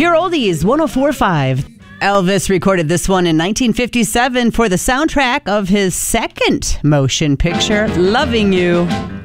Pure Oldies 104.5. Elvis recorded this one in 1957 for the soundtrack of his second motion picture, Loving You.